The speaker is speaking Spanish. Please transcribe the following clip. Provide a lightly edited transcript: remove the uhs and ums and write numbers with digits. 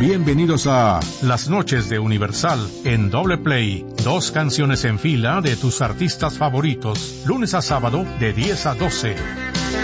Bienvenidos a Las Noches de Universal en Doble Play. 2 canciones en fila de tus artistas favoritos, lunes a sábado de 10 a 12.